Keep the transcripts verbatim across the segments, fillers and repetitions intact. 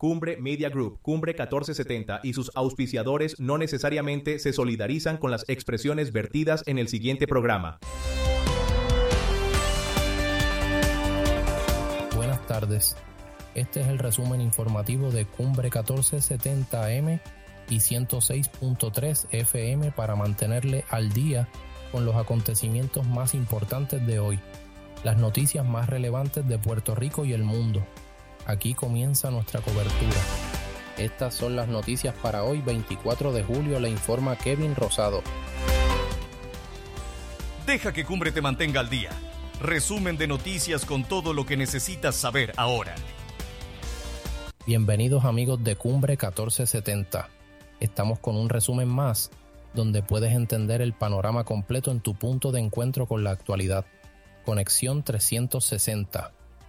Cumbre Media Group, Cumbre catorce setenta y sus auspiciadores no necesariamente se solidarizan con las expresiones vertidas en el siguiente programa. Buenas tardes. Este es el resumen informativo de Cumbre catorce setenta A M y ciento seis punto tres F M para mantenerle al día con los acontecimientos más importantes de hoy, las noticias más relevantes de Puerto Rico y el mundo. Aquí comienza nuestra cobertura. Estas son las noticias para hoy, veinticuatro de julio, le informa Kevin Rosado. Deja que Cumbre te mantenga al día. Resumen de noticias con todo lo que necesitas saber ahora. Bienvenidos amigos de Cumbre catorce setenta. Estamos con un resumen más, donde puedes entender el panorama completo en tu punto de encuentro con la actualidad. Conexión trescientos sesenta.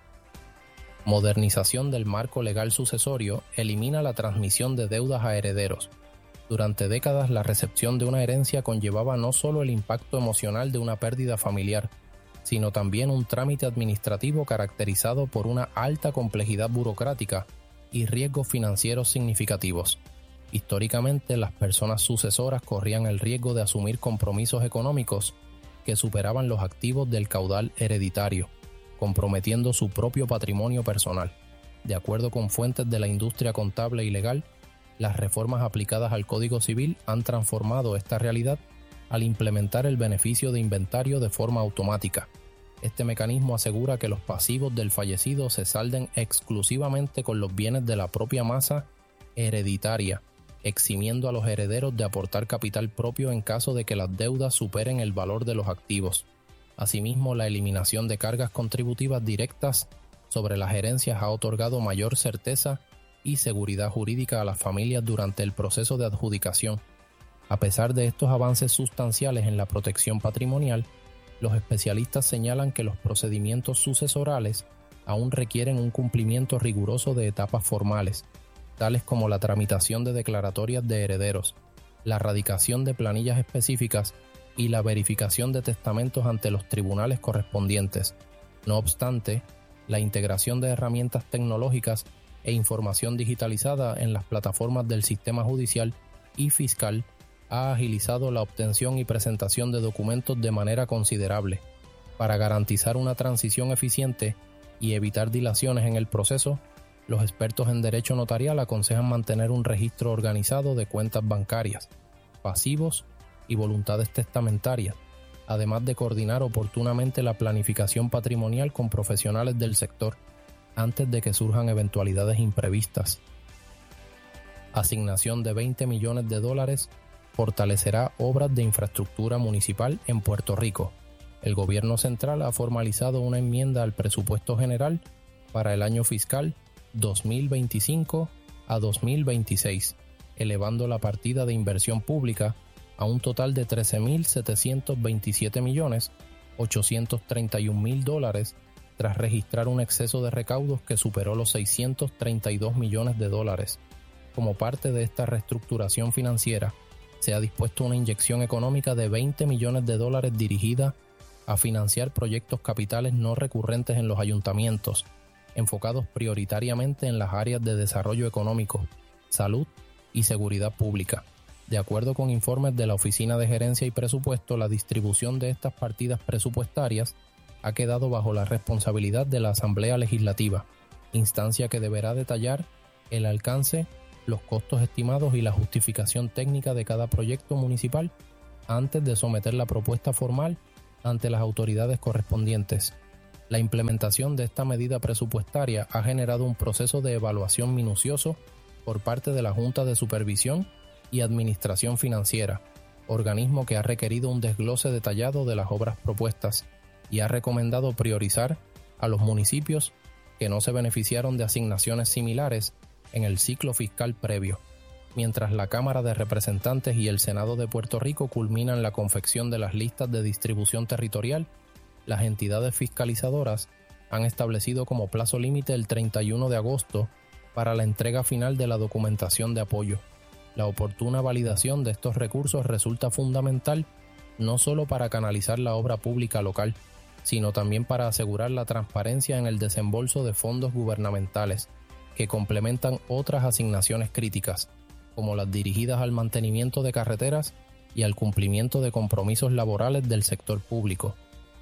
Modernización del marco legal sucesorio elimina la transmisión de deudas a herederos. Durante décadas, la recepción de una herencia conllevaba no solo el impacto emocional de una pérdida familiar, sino también un trámite administrativo caracterizado por una alta complejidad burocrática y riesgos financieros significativos. Históricamente, las personas sucesoras corrían el riesgo de asumir compromisos económicos que superaban los activos del caudal hereditario, comprometiendo su propio patrimonio personal. De acuerdo con fuentes de la industria contable y legal, las reformas aplicadas al Código Civil han transformado esta realidad al implementar el beneficio de inventario de forma automática. Este mecanismo asegura que los pasivos del fallecido se salden exclusivamente con los bienes de la propia masa hereditaria, eximiendo a los herederos de aportar capital propio en caso de que las deudas superen el valor de los activos. Asimismo, la eliminación de cargas contributivas directas sobre las herencias ha otorgado mayor certeza y seguridad jurídica a las familias durante el proceso de adjudicación. A pesar de estos avances sustanciales en la protección patrimonial, los especialistas señalan que los procedimientos sucesorales aún requieren un cumplimiento riguroso de etapas formales, tales como la tramitación de declaratorias de herederos, la radicación de planillas específicas y la verificación de testamentos ante los tribunales correspondientes. No obstante, la integración de herramientas tecnológicas e información digitalizada en las plataformas del sistema judicial y fiscal ha agilizado la obtención y presentación de documentos de manera considerable. Para garantizar una transición eficiente y evitar dilaciones en el proceso, los expertos en derecho notarial aconsejan mantener un registro organizado de cuentas bancarias, pasivos y voluntades testamentarias, además de coordinar oportunamente la planificación patrimonial con profesionales del sector antes de que surjan eventualidades imprevistas. Asignación de veinte millones de dólares fortalecerá obras de infraestructura municipal en Puerto Rico. El gobierno central ha formalizado una enmienda al presupuesto general para el año fiscal dos mil veinticinco a dos mil veintiséis, elevando la partida de inversión pública a un total de trece mil setecientos veintisiete millones ochocientos treinta y un mil dólares, tras registrar un exceso de recaudos que superó los seiscientos treinta y dos millones de dólares. Como parte de esta reestructuración financiera, se ha dispuesto una inyección económica de veinte millones de dólares dirigida a financiar proyectos capitales no recurrentes en los ayuntamientos, enfocados prioritariamente en las áreas de desarrollo económico, salud y seguridad pública. De acuerdo con informes de la Oficina de Gerencia y Presupuesto, la distribución de estas partidas presupuestarias ha quedado bajo la responsabilidad de la Asamblea Legislativa, instancia que deberá detallar el alcance, los costos estimados y la justificación técnica de cada proyecto municipal antes de someter la propuesta formal ante las autoridades correspondientes. La implementación de esta medida presupuestaria ha generado un proceso de evaluación minucioso por parte de la Junta de Supervisión y Administración Financiera, organismo que ha requerido un desglose detallado de las obras propuestas y ha recomendado priorizar a los municipios que no se beneficiaron de asignaciones similares en el ciclo fiscal previo, mientras la Cámara de Representantes y el Senado de Puerto Rico culminan la confección de las listas de distribución territorial. Las entidades fiscalizadoras han establecido como plazo límite el treinta y uno de agosto para la entrega final de la documentación de apoyo. La oportuna validación de estos recursos resulta fundamental no solo para canalizar la obra pública local, sino también para asegurar la transparencia en el desembolso de fondos gubernamentales, que complementan otras asignaciones críticas, como las dirigidas al mantenimiento de carreteras y al cumplimiento de compromisos laborales del sector público.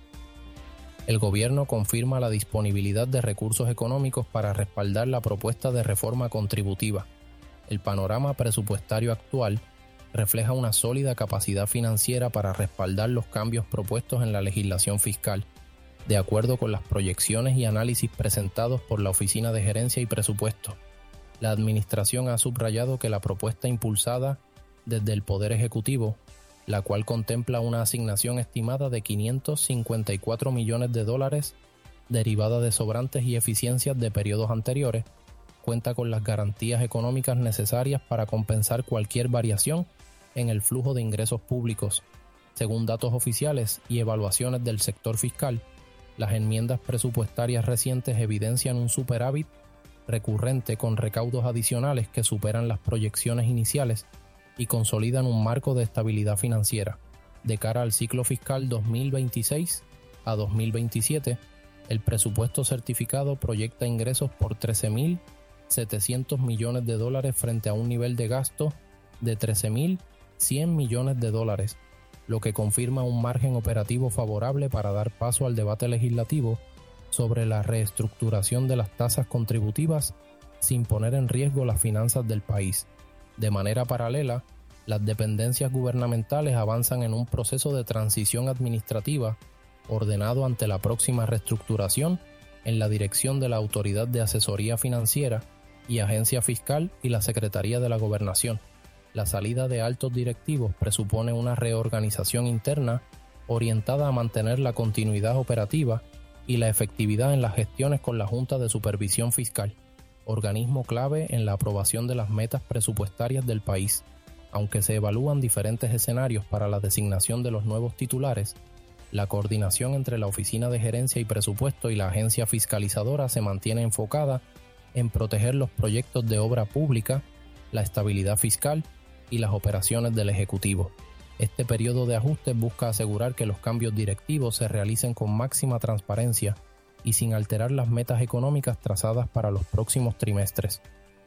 El gobierno confirma la disponibilidad de recursos económicos para respaldar la propuesta de reforma contributiva. El panorama presupuestario actual refleja una sólida capacidad financiera para respaldar los cambios propuestos en la legislación fiscal, de acuerdo con las proyecciones y análisis presentados por la Oficina de Gerencia y Presupuesto. La Administración ha subrayado que la propuesta impulsada desde el Poder Ejecutivo, la cual contempla una asignación estimada de quinientos cincuenta y cuatro millones de dólares derivada de sobrantes y eficiencias de periodos anteriores, cuenta con las garantías económicas necesarias para compensar cualquier variación en el flujo de ingresos públicos. Según datos oficiales y evaluaciones del sector fiscal, las enmiendas presupuestarias recientes evidencian un superávit recurrente con recaudos adicionales que superan las proyecciones iniciales y consolidan un marco de estabilidad financiera. De cara al ciclo fiscal dos mil veintiséis a dos mil veintisiete, el presupuesto certificado proyecta ingresos por trece mil setecientos millones de dólares frente a un nivel de gasto de trece mil cien millones de dólares, lo que confirma un margen operativo favorable para dar paso al debate legislativo sobre la reestructuración de las tasas contributivas sin poner en riesgo las finanzas del país. De manera paralela, las dependencias gubernamentales avanzan en un proceso de transición administrativa ordenado ante la próxima reestructuración en la dirección de la Autoridad de Asesoría Financiera y Agencia Fiscal y la Secretaría de la Gobernación. La salida de altos directivos presupone una reorganización interna orientada a mantener la continuidad operativa y la efectividad en las gestiones con la Junta de Supervisión Fiscal, organismo clave en la aprobación de las metas presupuestarias del país. Aunque se evalúan diferentes escenarios para la designación de los nuevos titulares, la coordinación entre la Oficina de Gerencia y Presupuesto y la agencia fiscalizadora se mantiene enfocada en proteger los proyectos de obra pública, la estabilidad fiscal y las operaciones del Ejecutivo. Este periodo de ajustes busca asegurar que los cambios directivos se realicen con máxima transparencia y sin alterar las metas económicas trazadas para los próximos trimestres.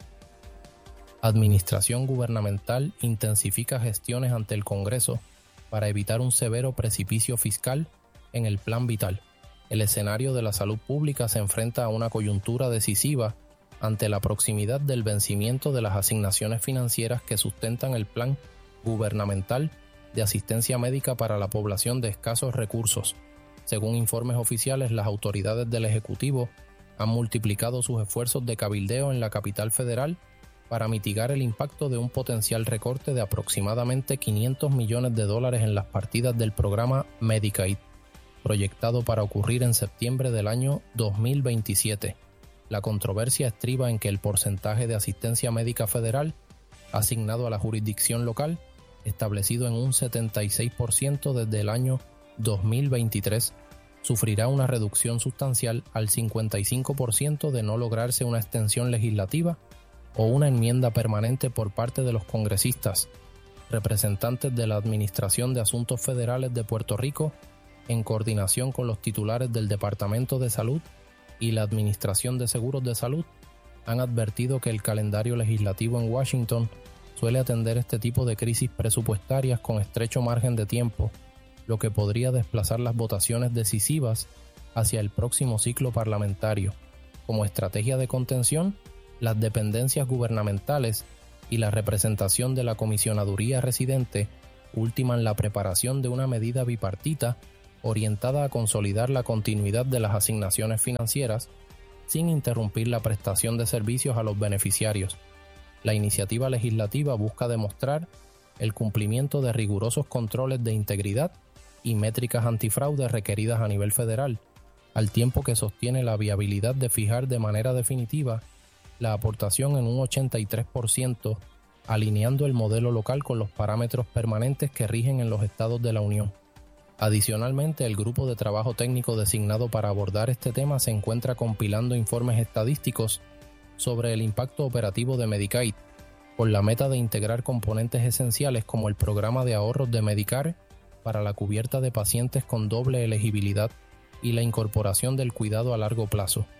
Administración gubernamental intensifica gestiones ante el Congreso para evitar un severo precipicio fiscal en el Plan Vital. El escenario de la salud pública se enfrenta a una coyuntura decisiva ante la proximidad del vencimiento de las asignaciones financieras que sustentan el Plan Gubernamental de Asistencia Médica para la población de escasos recursos. Según informes oficiales, las autoridades del Ejecutivo han multiplicado sus esfuerzos de cabildeo en la capital federal para mitigar el impacto de un potencial recorte de aproximadamente quinientos millones de dólares en las partidas del programa Medicaid, proyectado para ocurrir en septiembre del año dos mil veintisiete. La controversia estriba en que el porcentaje de asistencia médica federal asignado a la jurisdicción local, establecido en un setenta y seis por ciento desde el año dos mil veintitrés, sufrirá una reducción sustancial al cincuenta y cinco por ciento de no lograrse una extensión legislativa o una enmienda permanente por parte de los congresistas, representantes de la Administración de Asuntos Federales de Puerto Rico, en coordinación con los titulares del Departamento de Salud y la Administración de Seguros de Salud, han advertido que el calendario legislativo en Washington suele atender este tipo de crisis presupuestarias con estrecho margen de tiempo, lo que podría desplazar las votaciones decisivas hacia el próximo ciclo parlamentario. Como estrategia de contención, las dependencias gubernamentales y la representación de la comisionaduría residente ultiman la preparación de una medida bipartita orientada a consolidar la continuidad de las asignaciones financieras sin interrumpir la prestación de servicios a los beneficiarios. La iniciativa legislativa busca demostrar el cumplimiento de rigurosos controles de integridad y métricas antifraude requeridas a nivel federal, al tiempo que sostiene la viabilidad de fijar de manera definitiva la aportación en un ochenta y tres por ciento, alineando el modelo local con los parámetros permanentes que rigen en los estados de la Unión. Adicionalmente, el grupo de trabajo técnico designado para abordar este tema se encuentra compilando informes estadísticos sobre el impacto operativo de Medicaid, con la meta de integrar componentes esenciales como el programa de ahorros de Medicare para la cubierta de pacientes con doble elegibilidad y la incorporación del cuidado a largo plazo.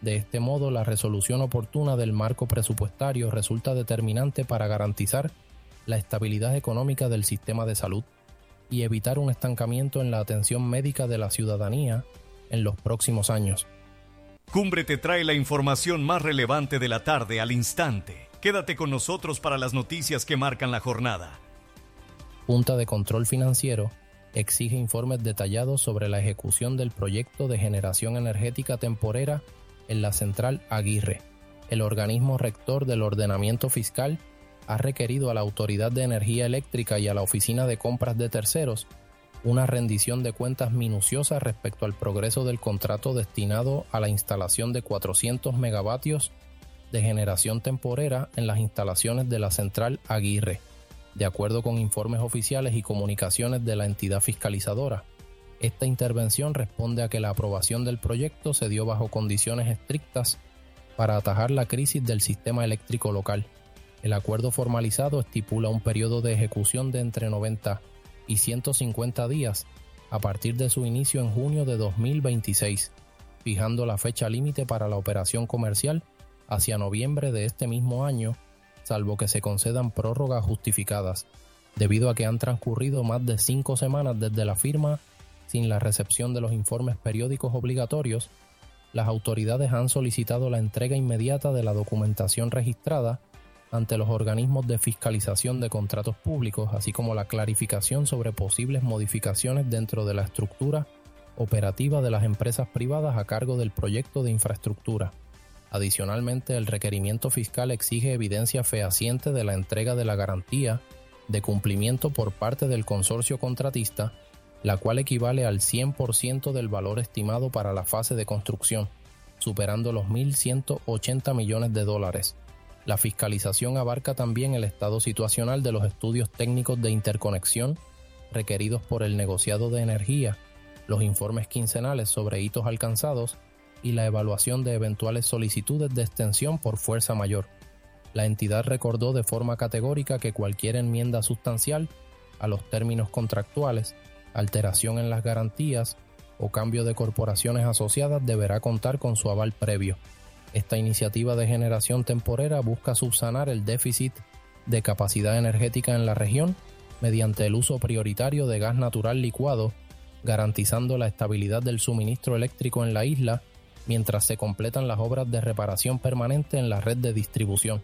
De este modo, la resolución oportuna del marco presupuestario resulta determinante para garantizar la estabilidad económica del sistema de salud y evitar un estancamiento en la atención médica de la ciudadanía en los próximos años. Cumbre te trae la información más relevante de la tarde al instante. Quédate con nosotros para las noticias que marcan la jornada. Junta de Control Financiero exige informes detallados sobre la ejecución del proyecto de generación energética temporera en la central Aguirre. El organismo rector del ordenamiento fiscal ha requerido a la Autoridad de Energía Eléctrica y a la Oficina de Compras de Terceros una rendición de cuentas minuciosa respecto al progreso del contrato destinado a la instalación de cuatrocientos megavatios de generación temporera en las instalaciones de la central Aguirre, de acuerdo con informes oficiales y comunicaciones de la entidad fiscalizadora. Esta intervención responde a que la aprobación del proyecto se dio bajo condiciones estrictas para atajar la crisis del sistema eléctrico local. El acuerdo formalizado estipula un periodo de ejecución de entre noventa y ciento cincuenta días a partir de su inicio en junio de dos mil veintiséis, fijando la fecha límite para la operación comercial hacia noviembre de este mismo año, salvo que se concedan prórrogas justificadas, debido a que han transcurrido más de cinco semanas desde la firma sin la recepción de los informes periódicos obligatorios. Las autoridades han solicitado la entrega inmediata de la documentación registrada ante los organismos de fiscalización de contratos públicos, así como la clarificación sobre posibles modificaciones dentro de la estructura operativa de las empresas privadas a cargo del proyecto de infraestructura. Adicionalmente, el requerimiento fiscal exige evidencia fehaciente de la entrega de la garantía de cumplimiento por parte del consorcio contratista, la cual equivale al cien por ciento del valor estimado para la fase de construcción, superando los mil ciento ochenta millones de dólares. La fiscalización abarca también el estado situacional de los estudios técnicos de interconexión requeridos por el negociado de energía, los informes quincenales sobre hitos alcanzados y la evaluación de eventuales solicitudes de extensión por fuerza mayor. La entidad recordó de forma categórica que cualquier enmienda sustancial a los términos contractuales, alteración en las garantías o cambio de corporaciones asociadas deberá contar con su aval previo. Esta iniciativa de generación temporera busca subsanar el déficit de capacidad energética en la región mediante el uso prioritario de gas natural licuado, garantizando la estabilidad del suministro eléctrico en la isla mientras se completan las obras de reparación permanente en la red de distribución.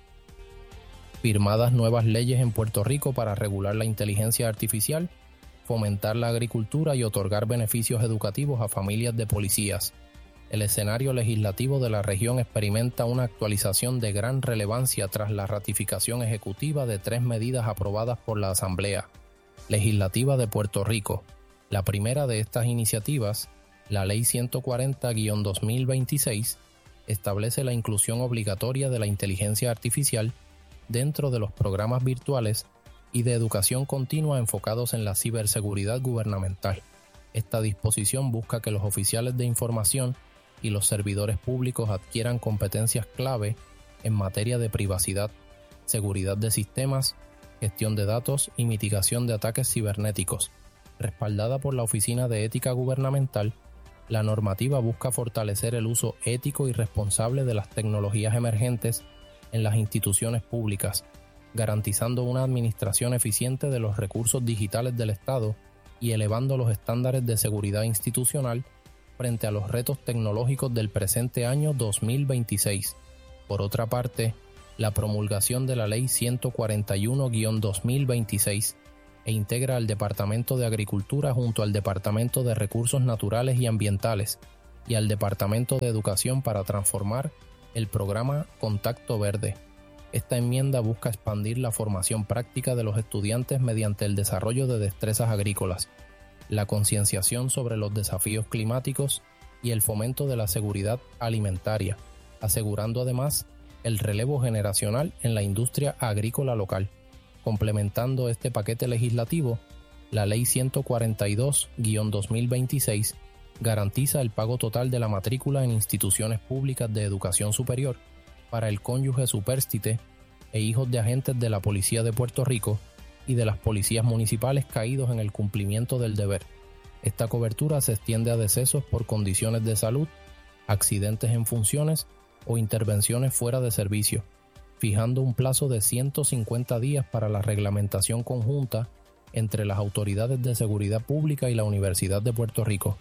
Firmadas nuevas leyes en Puerto Rico para regular la inteligencia artificial, fomentar la agricultura y otorgar beneficios educativos a familias de policías. El escenario legislativo de la región experimenta una actualización de gran relevancia tras la ratificación ejecutiva de tres medidas aprobadas por la Asamblea Legislativa de Puerto Rico. La primera de estas iniciativas, la Ley ciento cuarenta guión dos mil veintiséis, establece la inclusión obligatoria de la inteligencia artificial dentro de los programas virtuales y de educación continua enfocados en la ciberseguridad gubernamental. Esta disposición busca que los oficiales de información y los servidores públicos adquieran competencias clave en materia de privacidad, seguridad de sistemas, gestión de datos y mitigación de ataques cibernéticos. Respaldada por la Oficina de Ética Gubernamental, la normativa busca fortalecer el uso ético y responsable de las tecnologías emergentes en las instituciones públicas, garantizando una administración eficiente de los recursos digitales del Estado y elevando los estándares de seguridad institucional frente a los retos tecnológicos del presente año dos mil veintiséis. Por otra parte, la promulgación de la Ley ciento cuarenta y uno guión dos mil veintiséis e integra al Departamento de Agricultura junto al Departamento de Recursos Naturales y Ambientales y al Departamento de Educación para transformar el programa Contacto Verde. Esta enmienda busca expandir la formación práctica de los estudiantes mediante el desarrollo de destrezas agrícolas, la concienciación sobre los desafíos climáticos y el fomento de la seguridad alimentaria, asegurando además el relevo generacional en la industria agrícola local. Complementando este paquete legislativo, la Ley ciento cuarenta y dos guión dos mil veintiséis garantiza el pago total de la matrícula en instituciones públicas de educación superior para el cónyuge supérstite e hijos de agentes de la Policía de Puerto Rico y de las policías municipales caídos en el cumplimiento del deber. Esta cobertura se extiende a decesos por condiciones de salud, accidentes en funciones o intervenciones fuera de servicio, fijando un plazo de ciento cincuenta días para la reglamentación conjunta entre las autoridades de seguridad pública y la Universidad de Puerto Rico.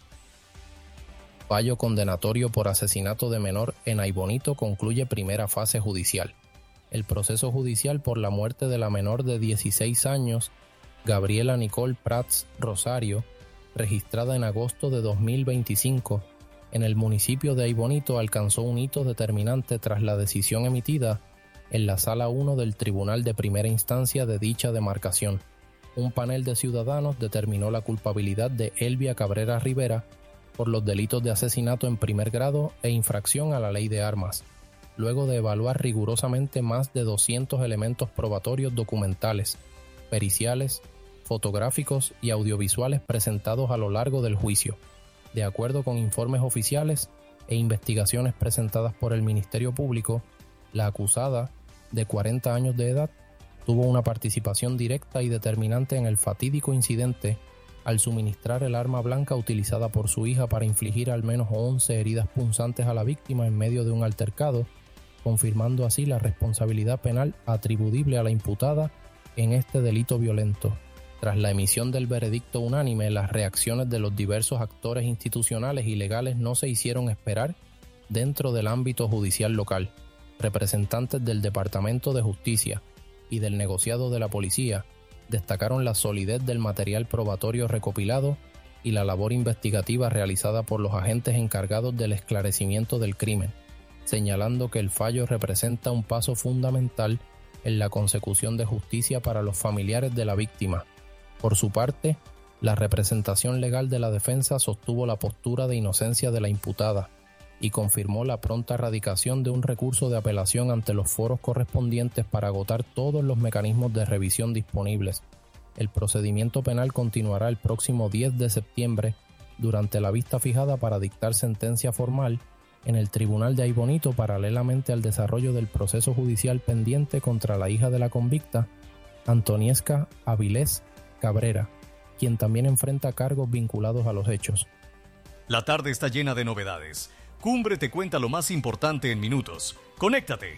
Fallo condenatorio por asesinato de menor en Aibonito concluye primera fase judicial. El proceso judicial por la muerte de la menor de dieciséis años, Gabriela Nicole Prats Rosario, registrada en agosto de dos mil veinticinco, en el municipio de Aibonito alcanzó un hito determinante tras la decisión emitida en la Sala uno del Tribunal de Primera Instancia de dicha demarcación. Un panel de ciudadanos determinó la culpabilidad de Elvia Cabrera Rivera por los delitos de asesinato en primer grado e infracción a la ley de armas, luego de evaluar rigurosamente más de doscientos elementos probatorios documentales, periciales, fotográficos y audiovisuales presentados a lo largo del juicio, de acuerdo con informes oficiales e investigaciones presentadas por el Ministerio Público. La acusada, de cuarenta años de edad, tuvo una participación directa y determinante en el fatídico incidente al suministrar el arma blanca utilizada por su hija para infligir al menos once heridas punzantes a la víctima en medio de un altercado, confirmando así la responsabilidad penal atribuible a la imputada en este delito violento. Tras la emisión del veredicto unánime, las reacciones de los diversos actores institucionales y legales no se hicieron esperar dentro del ámbito judicial local. Representantes del Departamento de Justicia y del negociado de la policía destacaron la solidez del material probatorio recopilado y la labor investigativa realizada por los agentes encargados del esclarecimiento del crimen, señalando que el fallo representa un paso fundamental en la consecución de justicia para los familiares de la víctima. Por su parte, la representación legal de la defensa sostuvo la postura de inocencia de la imputada y confirmó la pronta erradicación de un recurso de apelación ante los foros correspondientes para agotar todos los mecanismos de revisión disponibles. El procedimiento penal continuará el próximo diez de septiembre durante la vista fijada para dictar sentencia formal en el Tribunal de Aibonito, paralelamente al desarrollo del proceso judicial pendiente contra la hija de la convicta, Antoniesca Avilés Cabrera, quien también enfrenta cargos vinculados a los hechos. La tarde está llena de novedades. Cumbre te cuenta lo más importante en minutos. ¡Conéctate!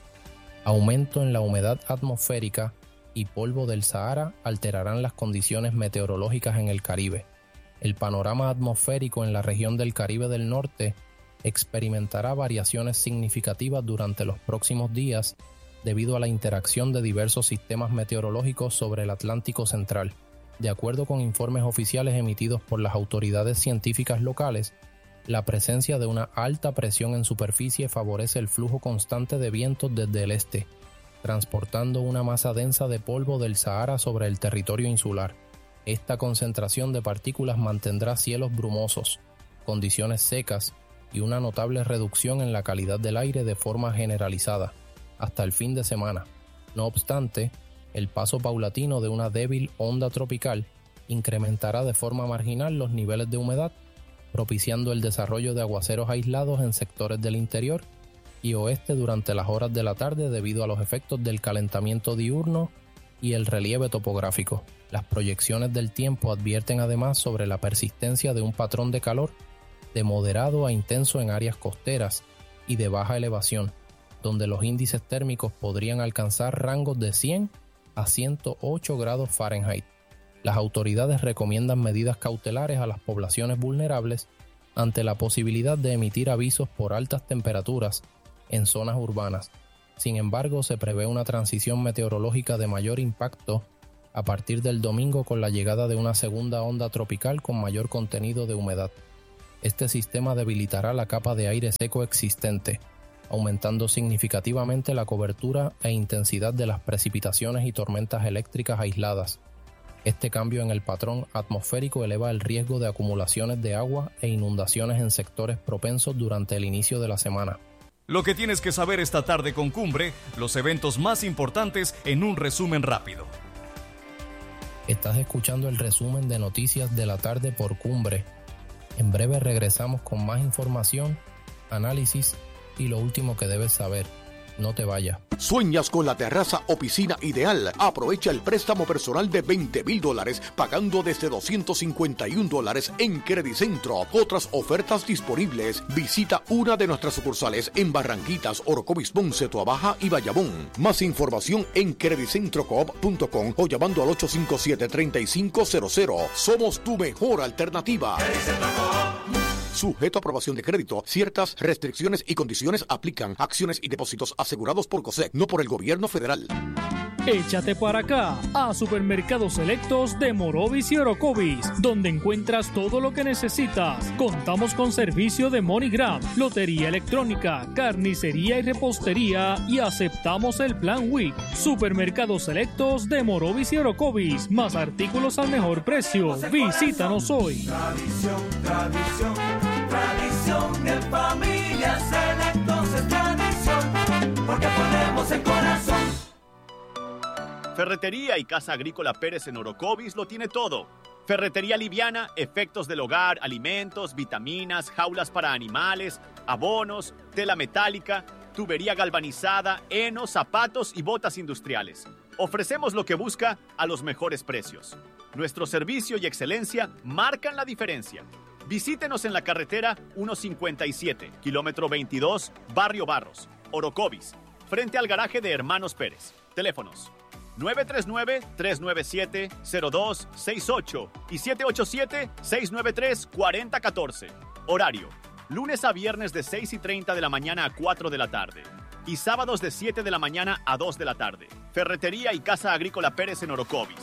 Aumento en la humedad atmosférica y polvo del Sahara alterarán las condiciones meteorológicas en el Caribe. El panorama atmosférico en la región del Caribe del Norte experimentará variaciones significativas durante los próximos días debido a la interacción de diversos sistemas meteorológicos sobre el Atlántico Central. De acuerdo con informes oficiales emitidos por las autoridades científicas locales, la presencia de una alta presión en superficie favorece el flujo constante de vientos desde el este, transportando una masa densa de polvo del Sahara sobre el territorio insular. Esta concentración de partículas mantendrá cielos brumosos, condiciones secas y una notable reducción en la calidad del aire de forma generalizada, hasta el fin de semana. No obstante, el paso paulatino de una débil onda tropical incrementará de forma marginal los niveles de humedad, propiciando el desarrollo de aguaceros aislados en sectores del interior y oeste durante las horas de la tarde debido a los efectos del calentamiento diurno y el relieve topográfico. Las proyecciones del tiempo advierten además sobre la persistencia de un patrón de calor de moderado a intenso en áreas costeras y de baja elevación, donde los índices térmicos podrían alcanzar rangos de cien a ciento ocho grados Fahrenheit. Las autoridades recomiendan medidas cautelares a las poblaciones vulnerables ante la posibilidad de emitir avisos por altas temperaturas en zonas urbanas. Sin embargo, se prevé una transición meteorológica de mayor impacto a partir del domingo con la llegada de una segunda onda tropical con mayor contenido de humedad. Este sistema debilitará la capa de aire seco existente, aumentando significativamente la cobertura e intensidad de las precipitaciones y tormentas eléctricas aisladas. Este cambio en el patrón atmosférico eleva el riesgo de acumulaciones de agua e inundaciones en sectores propensos durante el inicio de la semana. Lo que tienes que saber esta tarde con Cumbre, los eventos más importantes en un resumen rápido. Estás escuchando el resumen de noticias de la tarde por Cumbre. En breve regresamos con más información, análisis y lo último que debes saber. No te vayas. ¿Sueñas con la terraza o piscina ideal? Aprovecha el préstamo personal de veinte mil dólares pagando desde doscientos cincuenta y un dólares en Credicentro. Otras ofertas disponibles. Visita una de nuestras sucursales en Barranquitas, Orocovis, Ponce, Toabaja y Bayamón. Más información en credicentro coop punto com o llamando al ocho cinco siete, tres cinco cero cero. Somos tu mejor alternativa. Sujeto a aprobación de crédito. Ciertas restricciones y condiciones aplican. Acciones y depósitos asegurados por COSEC, no por el gobierno federal. Échate para acá a Supermercados Selectos de Morovis y Orocovis, donde encuentras todo lo que necesitas. Contamos con servicio de MoneyGram, lotería electrónica, carnicería y repostería y aceptamos el Plan Week. Supermercados Selectos de Morovis y Orocovis, más artículos al mejor precio. Visítanos hoy. Tradición, tradición, tradición en familia. Selectos es tradición, porque ponemos el corazón. Ferretería y Casa Agrícola Pérez en Orocovis lo tiene todo. Ferretería liviana, efectos del hogar, alimentos, vitaminas, jaulas para animales, abonos, tela metálica, tubería galvanizada, heno, zapatos y botas industriales. Ofrecemos lo que busca a los mejores precios. Nuestro servicio y excelencia marcan la diferencia. Visítenos en la carretera ciento cincuenta y siete, kilómetro veintidós, Barrio Barros, Orocovis, frente al garaje de Hermanos Pérez. Teléfonos nueve tres nueve, tres nueve siete, cero dos seis ocho y siete ocho siete, seis nueve tres, cuatro cero uno cuatro. Horario: lunes a viernes de seis y treinta de la mañana a cuatro de la tarde y sábados de siete de la mañana a dos de la tarde. Ferretería y Casa Agrícola Pérez en Orocovis.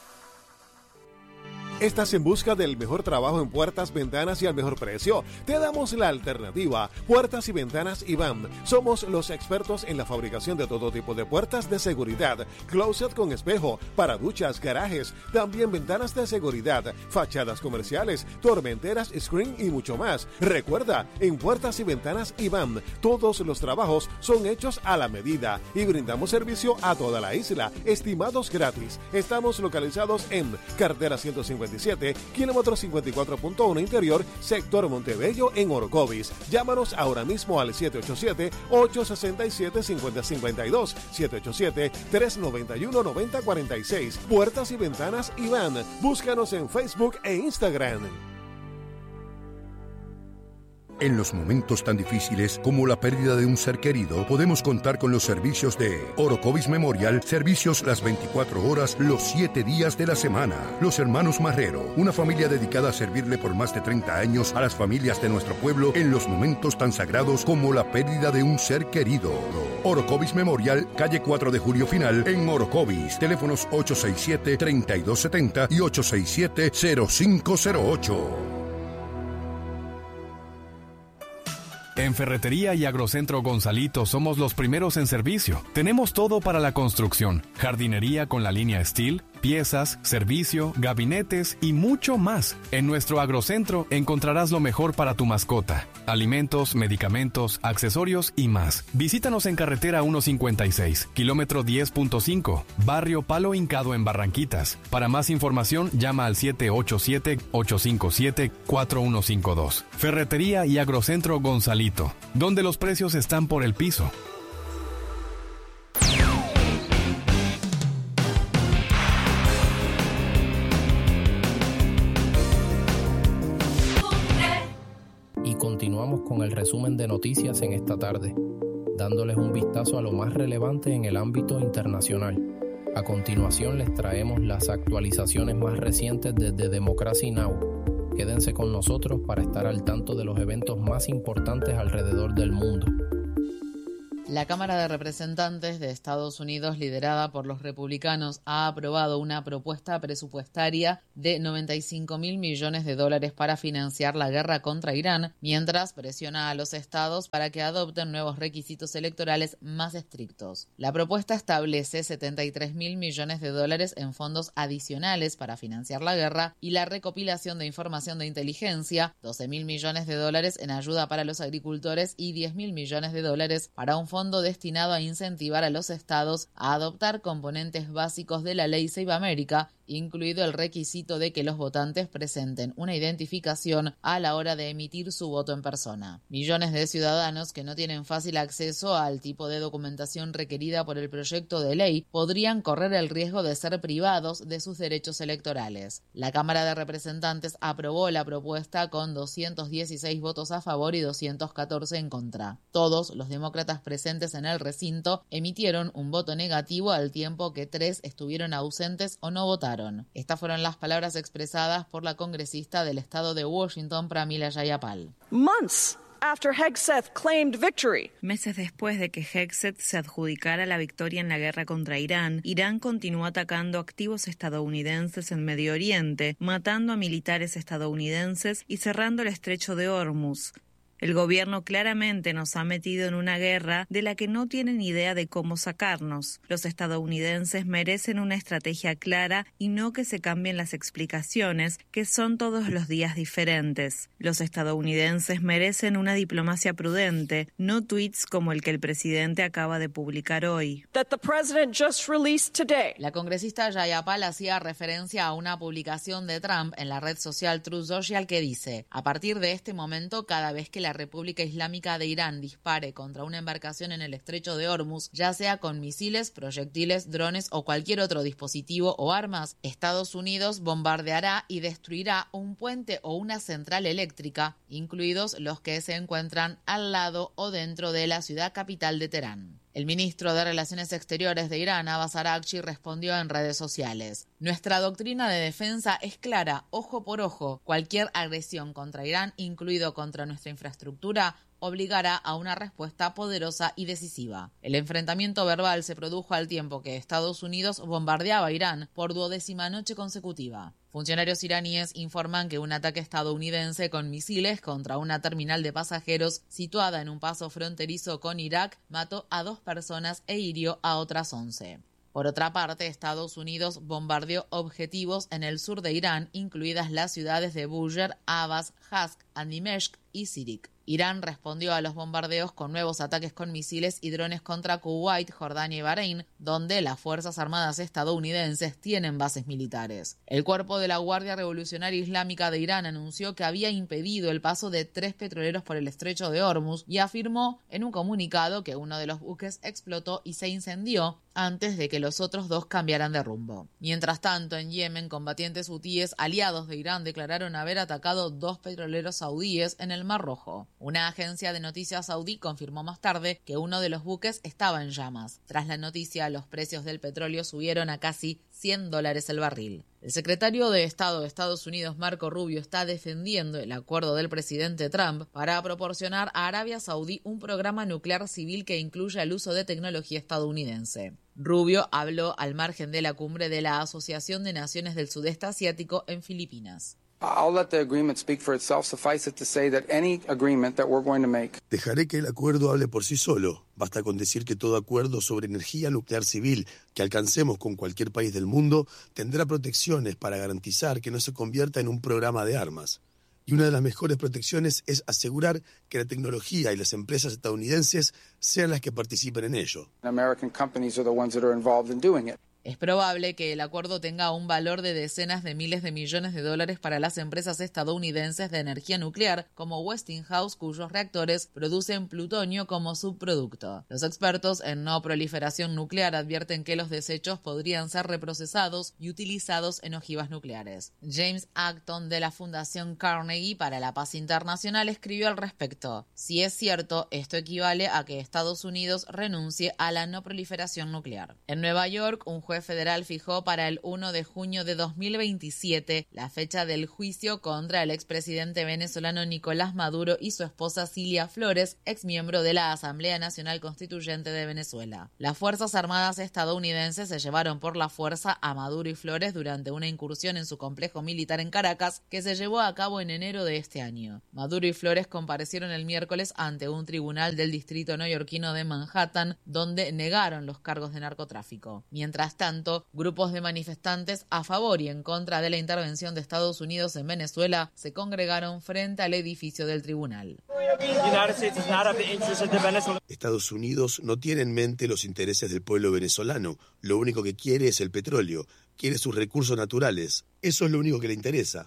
¿Estás en busca del mejor trabajo en puertas, ventanas y al mejor precio? Te damos la alternativa. Puertas y Ventanas I B A M. Somos los expertos en la fabricación de todo tipo de puertas de seguridad, closet con espejo, para duchas, garajes, también ventanas de seguridad, fachadas comerciales, tormenteras, screen y mucho más. Recuerda, en Puertas y Ventanas I B A M, todos los trabajos son hechos a la medida y brindamos servicio a toda la isla, estimados gratis. Estamos localizados en carretera ciento cincuenta y siete, kilómetro cincuenta y cuatro punto uno interior, sector Montebello en Orocovis. Llámanos ahora mismo al siete ocho siete, ocho seis siete, cinco cero cinco dos, siete ocho siete, tres nueve uno, nueve cero cuatro seis. Puertas y Ventanas I B A M. Búscanos en Facebook e Instagram. En los momentos tan difíciles como la pérdida de un ser querido, podemos contar con los servicios de Orocovis Memorial, servicios las veinticuatro horas, los siete días de la semana. Los Hermanos Marrero, una familia dedicada a servirle por más de treinta años a las familias de nuestro pueblo en los momentos tan sagrados como la pérdida de un ser querido. Orocovis Memorial, calle cuatro de Julio Final, en Orocovis. Teléfonos ocho seis siete, tres dos siete cero y ocho seis siete, cero cinco cero ocho. En Ferretería y Agrocentro Gonzalito somos los primeros en servicio. Tenemos todo para la construcción, jardinería con la línea Steel, piezas, servicio, gabinetes y mucho más. En nuestro agrocentro encontrarás lo mejor para tu mascota: alimentos, medicamentos, accesorios y más. Visítanos en carretera ciento cincuenta y seis, kilómetro diez punto cinco, barrio Palo Hincado en Barranquitas. Para más información llama al siete ocho siete, ocho cinco siete, cuatro uno cinco dos. Ferretería y Agrocentro Gonzalito, donde los precios están por el piso. Continuamos con el resumen de noticias en esta tarde, dándoles un vistazo a lo más relevante en el ámbito internacional. A continuación les traemos las actualizaciones más recientes desde Democracy Now! Quédense con nosotros para estar al tanto de los eventos más importantes alrededor del mundo. La Cámara de Representantes de Estados Unidos, liderada por los republicanos, ha aprobado una propuesta presupuestaria de noventa y cinco mil millones de dólares para financiar la guerra contra Irán, mientras presiona a los estados para que adopten nuevos requisitos electorales más estrictos. La propuesta establece setenta y tres mil millones de dólares en fondos adicionales para financiar la guerra y la recopilación de información de inteligencia, doce mil millones de dólares en ayuda para los agricultores y diez mil millones de dólares para un fondo fondo destinado a incentivar a los estados a adoptar componentes básicos de la ley Save America, incluido el requisito de que los votantes presenten una identificación a la hora de emitir su voto en persona. Millones de ciudadanos que no tienen fácil acceso al tipo de documentación requerida por el proyecto de ley podrían correr el riesgo de ser privados de sus derechos electorales. La Cámara de Representantes aprobó la propuesta con doscientos dieciséis votos a favor y doscientos catorce en contra. Todos los demócratas presentes en el recinto emitieron un voto negativo al tiempo que tres estuvieron ausentes o no votaron. Estas fueron las palabras expresadas por la congresista del estado de Washington, Pramila Jayapal. Months after Hegseth claimed victory. Meses después de que Hegseth se adjudicara la victoria en la guerra contra Irán, Irán continuó atacando activos estadounidenses en Medio Oriente, matando a militares estadounidenses y cerrando el estrecho de Hormuz. El gobierno claramente nos ha metido en una guerra de la que no tienen idea de cómo sacarnos. Los estadounidenses merecen una estrategia clara y no que se cambien las explicaciones, que son todos los días diferentes. Los estadounidenses merecen una diplomacia prudente, no tweets como el que el presidente acaba de publicar hoy. That the president just released today. La congresista Jayapal hacía referencia a una publicación de Trump en la red social Truth Social que dice: a partir de este momento, cada vez que la República Islámica de Irán dispare contra una embarcación en el estrecho de Hormuz, ya sea con misiles, proyectiles, drones o cualquier otro dispositivo o armas, Estados Unidos bombardeará y destruirá un puente o una central eléctrica, incluidos los que se encuentran al lado o dentro de la ciudad capital de Teherán. El ministro de Relaciones Exteriores de Irán, Abbas Araghchi, respondió en redes sociales: nuestra doctrina de defensa es clara, ojo por ojo. Cualquier agresión contra Irán, incluido contra nuestra infraestructura, obligará a una respuesta poderosa y decisiva. El enfrentamiento verbal se produjo al tiempo que Estados Unidos bombardeaba a Irán por duodécima noche consecutiva. Funcionarios iraníes informan que un ataque estadounidense con misiles contra una terminal de pasajeros situada en un paso fronterizo con Irak mató a dos personas e hirió a otras once. Por otra parte, Estados Unidos bombardeó objetivos en el sur de Irán, incluidas las ciudades de Bushehr, Abbas, Hask, Andimeshk y Sirik. Irán respondió a los bombardeos con nuevos ataques con misiles y drones contra Kuwait, Jordania y Bahrein, donde las Fuerzas Armadas estadounidenses tienen bases militares. El cuerpo de la Guardia Revolucionaria Islámica de Irán anunció que había impedido el paso de tres petroleros por el estrecho de Hormuz y afirmó en un comunicado que uno de los buques explotó y se incendió antes de que los otros dos cambiaran de rumbo. Mientras tanto, en Yemen, combatientes hutíes aliados de Irán declararon haber atacado dos petroleros saudíes en el Mar Rojo. Una agencia de noticias saudí confirmó más tarde que uno de los buques estaba en llamas. Tras la noticia, los precios del petróleo subieron a casi cien dólares el barril. El secretario de Estado de Estados Unidos, Marco Rubio, está defendiendo el acuerdo del presidente Trump para proporcionar a Arabia Saudí un programa nuclear civil que incluya el uso de tecnología estadounidense. Rubio habló al margen de la cumbre de la Asociación de Naciones del Sudeste Asiático en Filipinas. Dejaré que el acuerdo hable por sí solo. Basta con decir que todo acuerdo sobre energía nuclear civil que alcancemos con cualquier país del mundo tendrá protecciones para garantizar que no se convierta en un programa de armas. Y una de las mejores protecciones es asegurar que la tecnología y las empresas estadounidenses sean las que participen en ello. Es probable que el acuerdo tenga un valor de decenas de miles de millones de dólares para las empresas estadounidenses de energía nuclear, como Westinghouse, cuyos reactores producen plutonio como subproducto. Los expertos en no proliferación nuclear advierten que los desechos podrían ser reprocesados y utilizados en ojivas nucleares. James Acton, de la Fundación Carnegie para la Paz Internacional, escribió al respecto: si es cierto, esto equivale a que Estados Unidos renuncie a la no proliferación nuclear. En Nueva York, un juez federal fijó para el primero de junio de dos mil veintisiete la fecha del juicio contra el expresidente venezolano Nicolás Maduro y su esposa Cilia Flores, exmiembro de la Asamblea Nacional Constituyente de Venezuela. Las Fuerzas Armadas estadounidenses se llevaron por la fuerza a Maduro y Flores durante una incursión en su complejo militar en Caracas que se llevó a cabo en enero de este año. Maduro y Flores comparecieron el miércoles ante un tribunal del distrito neoyorquino de Manhattan, donde negaron los cargos de narcotráfico. Mientras tanto, grupos de manifestantes a favor y en contra de la intervención de Estados Unidos en Venezuela se congregaron frente al edificio del tribunal. Estados Unidos no tiene en mente los intereses del pueblo venezolano. Lo único que quiere es el petróleo. Quiere sus recursos naturales. Eso es lo único que le interesa.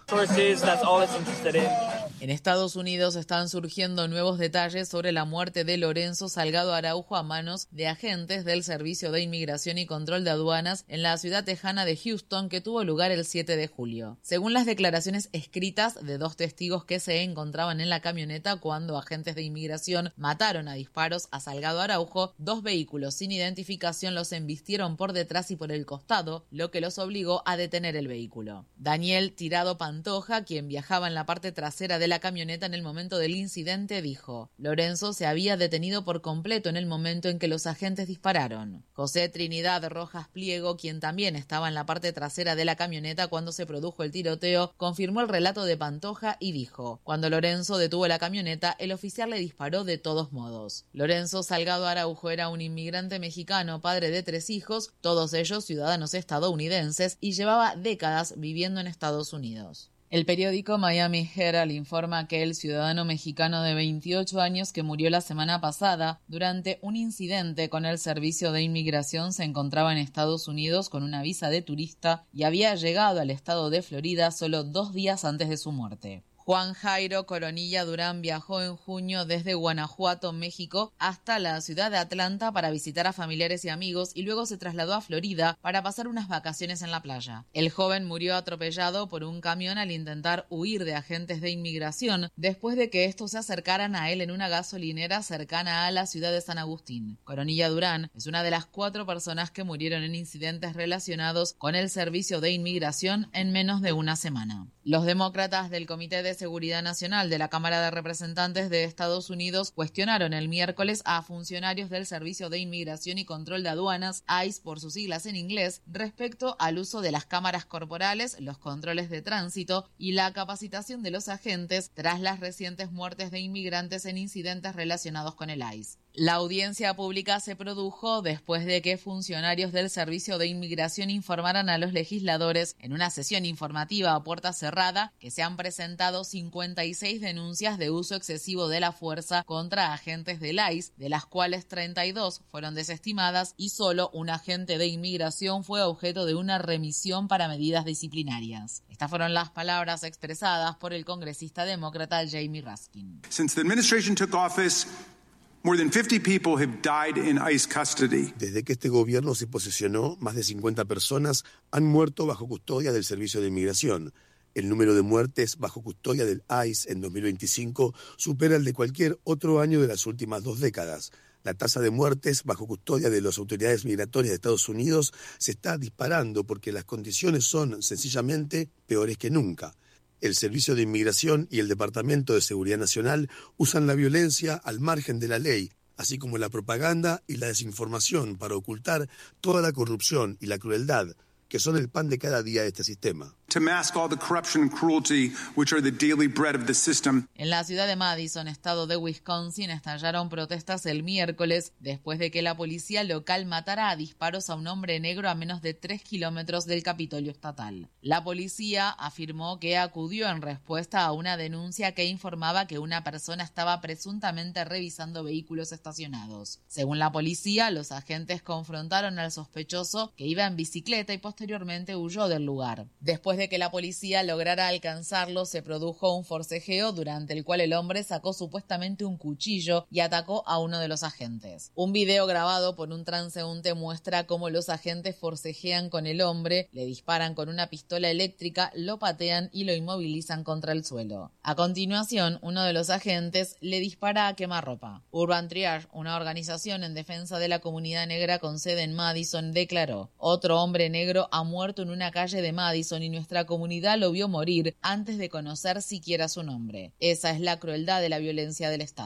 En Estados Unidos están surgiendo nuevos detalles sobre la muerte de Lorenzo Salgado Araujo a manos de agentes del Servicio de Inmigración y Control de Aduanas en la ciudad tejana de Houston, que tuvo lugar el siete de julio. Según las declaraciones escritas de dos testigos que se encontraban en la camioneta cuando agentes de inmigración mataron a disparos a Salgado Araujo, dos vehículos sin identificación los embistieron por detrás y por el costado, lo que los obligó a detener el vehículo. Daniel Tirado Pantoja, quien viajaba en la parte trasera de la camioneta en el momento del incidente, dijo: Lorenzo se había detenido por completo en el momento en que los agentes dispararon. José Trinidad Rojas Pliego, quien también estaba en la parte trasera de la camioneta cuando se produjo el tiroteo, confirmó el relato de Pantoja y dijo: cuando Lorenzo detuvo la camioneta, el oficial le disparó de todos modos. Lorenzo Salgado Araujo era un inmigrante mexicano, padre de tres hijos, todos ellos ciudadanos estadounidenses, y llevaba décadas viviendo en Estados Unidos. El periódico Miami Herald informa que el ciudadano mexicano de veintiocho años que murió la semana pasada durante un incidente con el Servicio de Inmigración se encontraba en Estados Unidos con una visa de turista y había llegado al estado de Florida solo dos días antes de su muerte. Juan Jairo Coronilla Durán viajó en junio desde Guanajuato, México, hasta la ciudad de Atlanta para visitar a familiares y amigos y luego se trasladó a Florida para pasar unas vacaciones en la playa. El joven murió atropellado por un camión al intentar huir de agentes de inmigración después de que estos se acercaran a él en una gasolinera cercana a la ciudad de San Agustín. Coronilla Durán es una de las cuatro personas que murieron en incidentes relacionados con el Servicio de Inmigración en menos de una semana. Los demócratas del Comité de Seguridad Nacional de la Cámara de Representantes de Estados Unidos cuestionaron el miércoles a funcionarios del Servicio de Inmigración y Control de Aduanas, I C E por sus siglas en inglés, respecto al uso de las cámaras corporales, los controles de tránsito y la capacitación de los agentes tras las recientes muertes de inmigrantes en incidentes relacionados con el I C E. La audiencia pública se produjo después de que funcionarios del Servicio de Inmigración informaran a los legisladores en una sesión informativa a puerta cerrada que se han presentado cincuenta y seis denuncias de uso excesivo de la fuerza contra agentes del I C E, de las cuales treinta y dos fueron desestimadas y solo un agente de inmigración fue objeto de una remisión para medidas disciplinarias. Estas fueron las palabras expresadas por el congresista demócrata Jamie Raskin. Since the administration took office, more than fifty people have died in I C E custody. Desde que este gobierno se posesionó, más de cincuenta personas han muerto bajo custodia del Servicio de Inmigración. El número de muertes bajo custodia del I C E en dos mil veinticinco supera el de cualquier otro año de las últimas dos décadas. La tasa de muertes bajo custodia de las autoridades migratorias de Estados Unidos se está disparando porque las condiciones son sencillamente peores que nunca. El Servicio de Inmigración y el Departamento de Seguridad Nacional usan la violencia al margen de la ley, así como la propaganda y la desinformación para ocultar toda la corrupción y la crueldad que son el pan de cada día de este sistema. To mask all the corruption and cruelty which are the daily bread of the system. En la ciudad de Madison, estado de Wisconsin, estallaron protestas el miércoles después de que la policía local matara a disparos a un hombre negro a menos de tres kilómetros del Capitolio estatal. La policía afirmó que acudió en respuesta a una denuncia que informaba que una persona estaba presuntamente revisando vehículos estacionados. Según la policía, los agentes confrontaron al sospechoso, que iba en bicicleta, y posteriormente huyó del lugar. Después de que la policía lograra alcanzarlo, se produjo un forcejeo durante el cual el hombre sacó supuestamente un cuchillo y atacó a uno de los agentes. Un video grabado por un transeúnte muestra cómo los agentes forcejean con el hombre, le disparan con una pistola eléctrica, lo patean y lo inmovilizan contra el suelo. A continuación, uno de los agentes le dispara a quemarropa. Urban Triage, una organización en defensa de la comunidad negra con sede en Madison, declaró: otro hombre negro ha muerto en una calle de Madison y nuestra comunidad lo vio morir antes de conocer siquiera su nombre. Esa es la crueldad de la violencia del Estado.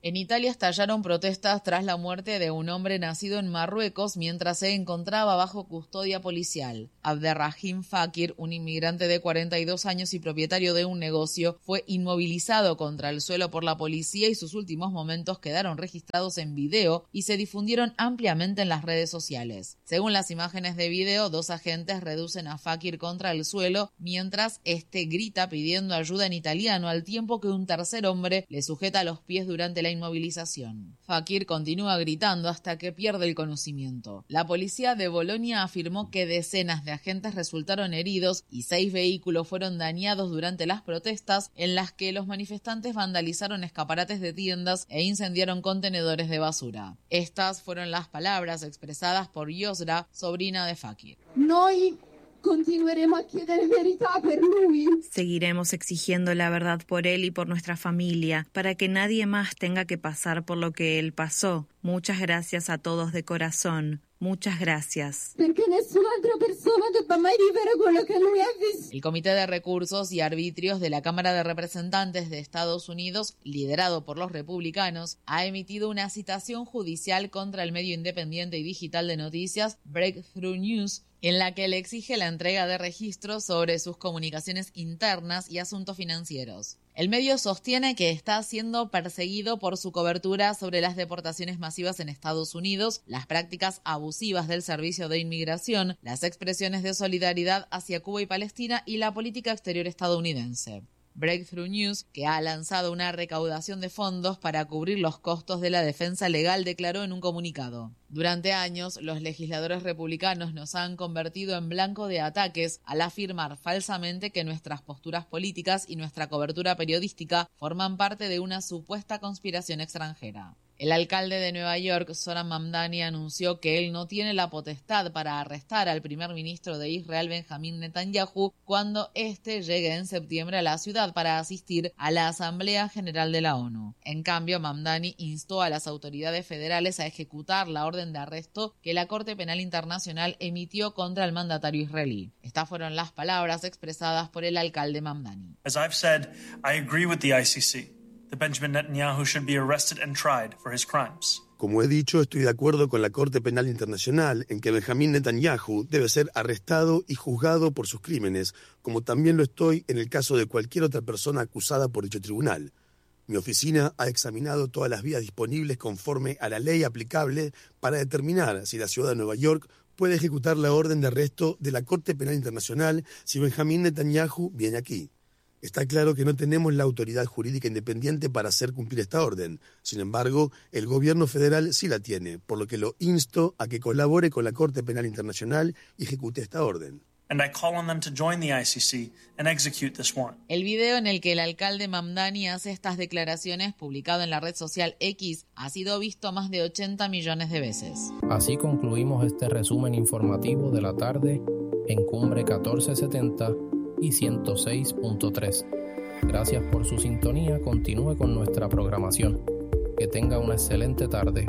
En Italia estallaron protestas tras la muerte de un hombre nacido en Marruecos mientras se encontraba bajo custodia policial. Abderrahim Fakir, un inmigrante de cuarenta y dos años y propietario de un negocio, fue inmovilizado contra el suelo por la policía y sus últimos momentos quedaron registrados en video y se difundieron ampliamente en las redes sociales. Según las imágenes de video, dos agentes reducen a Fakir contra el suelo mientras este grita pidiendo ayuda en italiano al tiempo que un tercer hombre le sujeta los pies durante la inmovilización. Fakir continúa gritando hasta que pierde el conocimiento. La policía de Bolonia afirmó que decenas de agentes resultaron heridos y seis vehículos fueron dañados durante las protestas en las que los manifestantes vandalizaron escaparates de tiendas e incendiaron contenedores de basura. Estas fueron las palabras expresadas por Yosra, sobrina de Fakir. Noi continueremo a chiedere verità per lui. Seguiremos exigiendo la verdad por él y por nuestra familia, para que nadie más tenga que pasar por lo que él pasó. Muchas gracias a todos de corazón. Muchas gracias. Perché nessun'altra persona debba mai vivere quello che lui ha visto. El Comité de Recursos y Arbitrios de la Cámara de Representantes de Estados Unidos, liderado por los republicanos, ha emitido una citación judicial contra el medio independiente y digital de noticias Breakthrough News, en la que le exige la entrega de registros sobre sus comunicaciones internas y asuntos financieros. El medio sostiene que está siendo perseguido por su cobertura sobre las deportaciones masivas en Estados Unidos, las prácticas abusivas del Servicio de Inmigración, las expresiones de solidaridad hacia Cuba y Palestina y la política exterior estadounidense. Breakthrough News, que ha lanzado una recaudación de fondos para cubrir los costos de la defensa legal, declaró en un comunicado: durante años, los legisladores republicanos nos han convertido en blanco de ataques al afirmar falsamente que nuestras posturas políticas y nuestra cobertura periodística forman parte de una supuesta conspiración extranjera. El alcalde de Nueva York, Zohran Mamdani, anunció que él no tiene la potestad para arrestar al primer ministro de Israel, Benjamín Netanyahu, cuando éste llegue en septiembre a la ciudad para asistir a la Asamblea General de la ONU. En cambio, Mamdani instó a las autoridades federales a ejecutar la orden de arresto que la Corte Penal Internacional emitió contra el mandatario israelí. Estas fueron las palabras expresadas por el alcalde Mamdani. As I've said, I agree with the I C C. Benjamin Netanyahu should be arrested and tried for his crimes. Como he dicho, estoy de acuerdo con la Corte Penal Internacional en que Benjamín Netanyahu debe ser arrestado y juzgado por sus crímenes, como también lo estoy en el caso de cualquier otra persona acusada por dicho tribunal. Mi oficina ha examinado todas las vías disponibles conforme a la ley aplicable para determinar si la ciudad de Nueva York puede ejecutar la orden de arresto de la Corte Penal Internacional si Benjamín Netanyahu viene aquí. Está claro que no tenemos la autoridad jurídica independiente para hacer cumplir esta orden. Sin embargo, el gobierno federal sí la tiene, por lo que lo insto a que colabore con la Corte Penal Internacional y ejecute esta orden. And I call on them to join the I C C and execute this warrant. El video en el que el alcalde Mamdani hace estas declaraciones, publicado en la red social X, ha sido visto más de ochenta millones de veces. Así concluimos este resumen informativo de la tarde en Cumbre catorce setenta y ciento seis punto tres. Gracias por su sintonía. Continúe con nuestra programación. Que tenga una excelente tarde.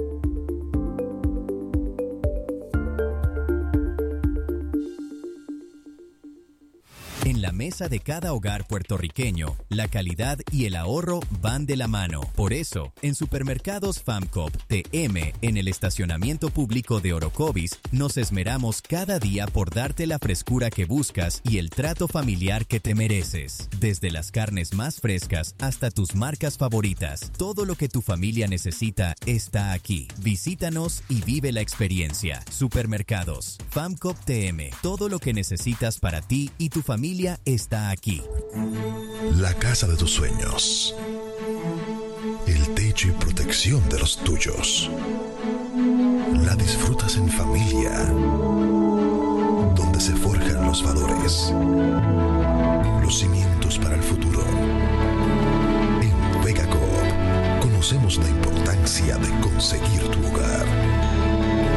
En la mesa de cada hogar puertorriqueño, la calidad y el ahorro van de la mano. Por eso, en Supermercados FAMCOP T M, en el estacionamiento público de Orocovis, nos esmeramos cada día por darte la frescura que buscas y el trato familiar que te mereces. Desde las carnes más frescas hasta tus marcas favoritas, todo lo que tu familia necesita está aquí. Visítanos y vive la experiencia. Supermercados FAMCOP T M, todo lo que necesitas para ti y tu familia está aquí. La casa de tus sueños. El techo y protección de los tuyos. La disfrutas en familia. Donde se forjan los valores. Los cimientos para el futuro. En Vegacoop conocemos la importancia de conseguir tu hogar.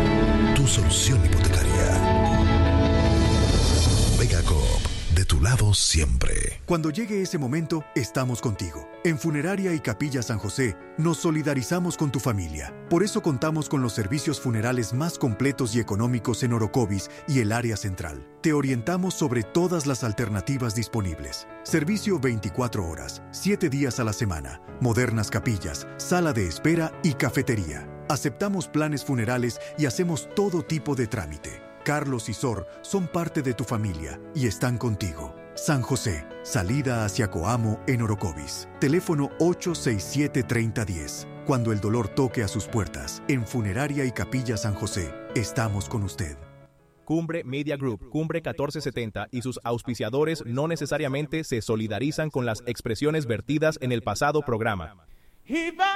Tu solución hipotecaria. Vegacoop, de tu lado juntos siempre. Cuando llegue ese momento, estamos contigo. En Funeraria y Capilla San José, nos solidarizamos con tu familia. Por eso contamos con los servicios funerales más completos y económicos en Orocovis y el área central. Te orientamos sobre todas las alternativas disponibles. Servicio veinticuatro horas, siete días a la semana, modernas capillas, sala de espera y cafetería. Aceptamos planes funerales y hacemos todo tipo de trámite. Carlos y Sor son parte de tu familia y están contigo. San José, salida hacia Coamo en Orocovis. Teléfono ocho seis siete, tres cero uno cero. Cuando el dolor toque a sus puertas, en Funeraria y Capilla San José, estamos con usted. Cumbre Media Group, Cumbre catorce setenta y sus auspiciadores no necesariamente se solidarizan con las expresiones vertidas en el pasado programa.